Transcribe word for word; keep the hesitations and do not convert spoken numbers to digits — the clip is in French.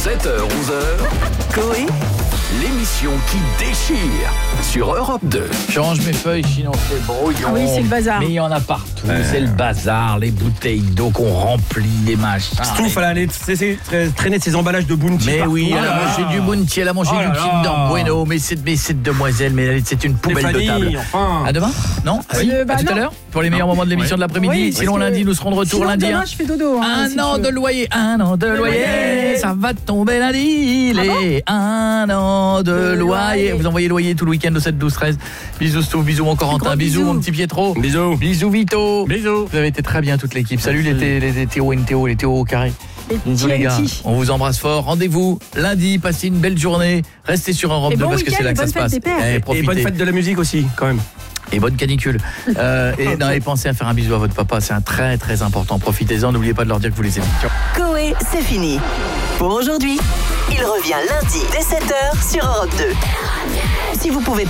sept heures onze heures, Coé, l'émission qui déchire sur Europe deux. Je range mes feuilles, sinon c'est brouillon. Ah oui, c'est le bazar. Mais il y en a partout, Ouais. c'est le bazar, les bouteilles d'eau qu'on remplit, les machins. Stouff, elle a allé traîner traîner de ses emballages de bounty. Mais partout. oui, elle Oh a là mangé là. du Bounty, elle a mangé Oh du là Kinder là. Bueno, mais cette, mais cette demoiselle, mais elle- c'est une poubelle de Stéphanie, table. enfin. À demain? Non? Ah oui, Euh, bah à tout à non. l'heure? Pour les meilleurs moments de l'émission Ouais. de l'après-midi. Oui, Sinon parce que- lundi, nous serons de retour Sinon, lundi. demain, hein. je fais dodo. Hein, Un si an tu de veux. loyer, un an de loyer, loyer. ça va tomber lundi, les un an de De loyer. loyer. Vous envoyez loyer tout le week-end au sept douze treize. Bisous Stouff, bisous mon Corentin, Gros bisous bisous. mon petit Pietro. Bisous. Bisous Vito. Bisous. Vous avez été très bien toute l'équipe. Salut les, Thé- les, les Théo et Théo, les Théo au carré. Les Bisous les gars, T N T. on vous embrasse fort. Rendez-vous lundi, passez une belle journée. Restez sur Europe Et deux bon parce que week-end c'est là et que ça bonne se fête passe. des pères. Eh, Et profitez. bonne fête de la musique aussi, quand même. Et bonne canicule. Euh, et, non, et pensez à faire un bisou à votre papa, c'est un très très important. Profitez-en, n'oubliez pas de leur dire que vous les aimez. Coé, c'est fini. Pour aujourd'hui, il revient lundi dès sept heures sur Europe deux. Si vous pouvez